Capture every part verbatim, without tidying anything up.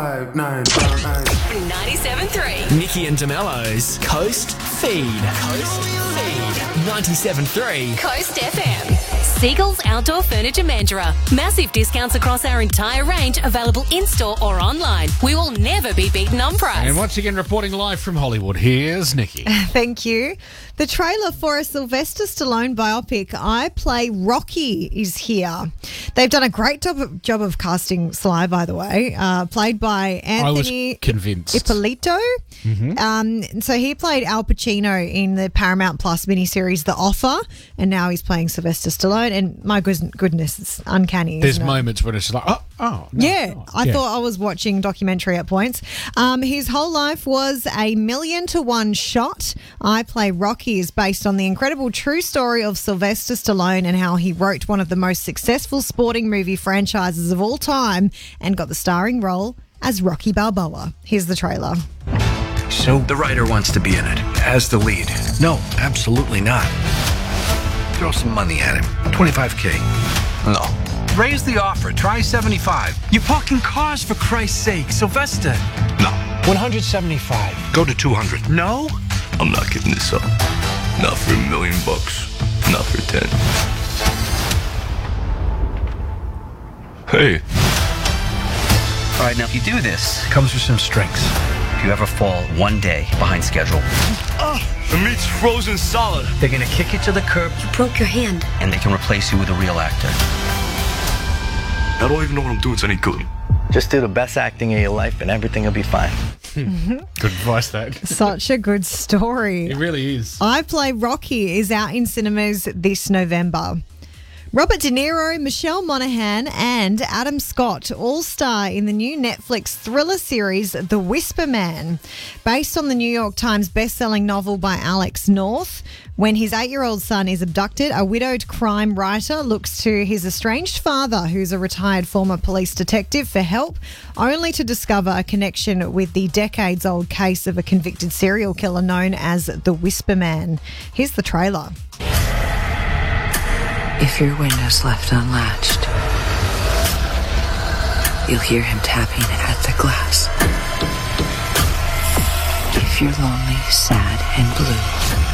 Five, nine, five, nine. ninety-seven point three. Nikki and DeMello's Coast Feed. Coast Feed. ninety-seven point three. Coast F M. Seagulls Outdoor Furniture Mandurah. Massive discounts across our entire range, available in-store or online. We will never be beaten on price. And once again, reporting live from Hollywood, here's Nikki. Thank you. The trailer for a Sylvester Stallone biopic, I Play Rocky, is here. They've done a great job of, job of casting Sly, by the way, uh, played by Anthony I was convinced. Ippolito. Mm-hmm. Um, so he played Al Pacino in the Paramount Plus miniseries The Offer, and now he's playing Sylvester Stallone. And my goodness, it's uncanny. There's isn't it? moments when it's just like, oh, oh. No, Yeah, oh, I yeah. thought I was watching documentary at points. Um, his whole life was a million to one shot. I Play Rocky is based on the incredible true story of Sylvester Stallone and how he wrote one of the most successful sporting movie franchises of all time and got the starring role as Rocky Balboa. Here's the trailer. So the writer wants to be in it as the lead. No, absolutely not. Throw some money at him. twenty-five K. No. Raise the offer. Try seventy-five. You're parking cars, for Christ's sake. Sylvester. No. one hundred seventy-five. Go to two hundred. No? I'm not giving this up. Not for a million bucks. Not for ten. Hey. All right, now if you do this, comes with some strings. If you ever fall one day behind schedule, Ah, the meat's frozen solid. they're gonna kick you to the curb You broke your hand. and they can replace you with a real actor. I don't even know what I'm doing. It's any good. Just do the best acting of your life and everything will be fine. Good advice, that. Such a good story. It really is. I Play Rocky is out in cinemas this November. Robert De Niro, Michelle Monaghan and Adam Scott all star in the new Netflix thriller series The Whisper Man. Based on the New York Times best-selling novel by Alex North, when his eight-year-old son is abducted, a widowed crime writer looks to his estranged father, who's a retired former police detective, for help, only to discover a connection with the decades-old case of a convicted serial killer known as The Whisper Man. Here's the trailer. If your window's left unlatched, you'll hear him tapping at the glass. If you're lonely, sad, and blue,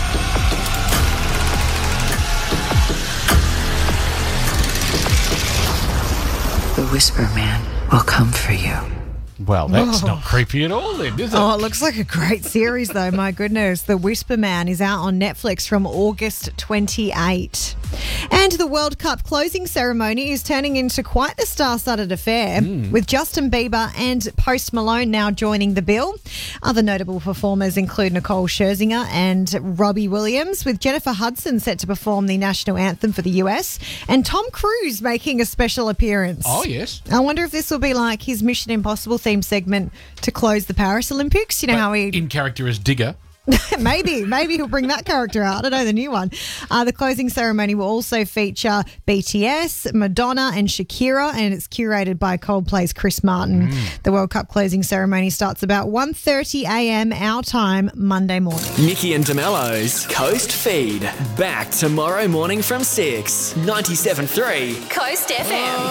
the Whisper Man will come for you. Well, that's Oh. not creepy at all then, is it? Oh, it looks like a great series, though. My goodness. The Whisper Man is out on Netflix from August twenty-eighth. And the World Cup closing ceremony is turning into quite the star-studded affair, with Justin Bieber and Post Malone now joining the bill. Other notable performers include Nicole Scherzinger and Robbie Williams, with Jennifer Hudson set to perform the national anthem for the U S, and Tom Cruise making a special appearance. Oh, yes. I wonder if this will be like his Mission Impossible theme segment to close the Paris Olympics. You know But how he... in character as Digger. maybe, maybe he'll bring that character out. I don't know the new one. Uh, the closing ceremony will also feature B T S, Madonna and Shakira, and it's curated by Coldplay's Chris Martin. The World Cup closing ceremony starts about one thirty a.m. our time, Monday morning. Nikki and DeMello's Coast Feed. Back tomorrow morning from six. ninety-seven point three. Coast F M.